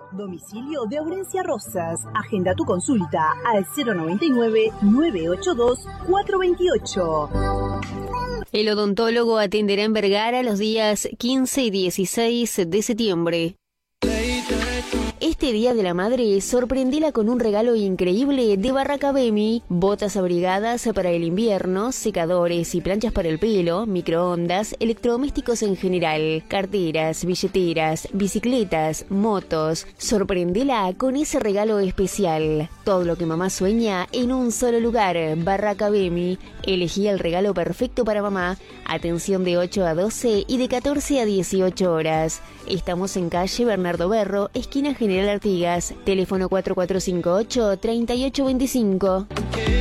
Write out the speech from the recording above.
Domicilio de Aurencia Rosas. Agenda tu consulta al 099-982-428. El odontólogo atenderá en Vergara los días 15 y 16 de septiembre. Este Día de la Madre, sorprendela con un regalo increíble de Barraca Bemi: botas abrigadas para el invierno, secadores y planchas para el pelo, microondas, electrodomésticos en general, carteras, billeteras, bicicletas, motos. Sorprendela con ese regalo especial. Todo lo que mamá sueña en un solo lugar. Barraca Bemi. Elegí el regalo perfecto para mamá. Atención de 8 a 12 y de 14 a 18 horas. Estamos en calle Bernardo Berro, esquina General Artigas, teléfono 4458-3825.